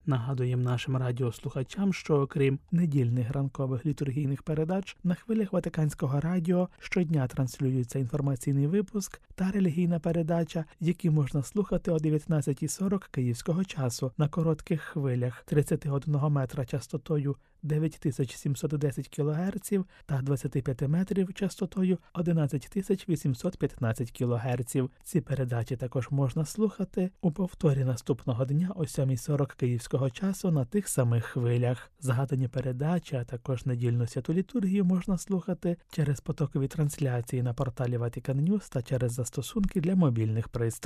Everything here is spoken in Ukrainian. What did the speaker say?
Нагадуємо нашим радіослухачам, що окрім недільних ранкових літургійних передач, на хвилях Ватиканського радіо щодня транслюється інформаційний випуск та релігійна передача, які можна слухати о 19:40 київського часу на коротких хвилях 31 метра частотою 9710 кГц та 25 метрів частотою 11815 кГц. Ці передачі також можна слухати у повторі наступного дня о 7:40 київського часу на тих самих хвилях. Згадані передачі, а також недільну святу літургію можна слухати через потокові трансляції на порталі Vatican News та через застосунки для мобільних пристроїв.